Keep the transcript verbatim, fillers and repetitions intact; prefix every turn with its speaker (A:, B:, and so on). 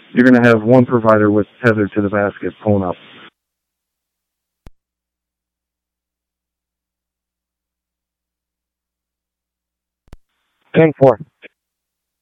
A: you're going to have one provider with tethered to the basket pulling up.
B: ten four.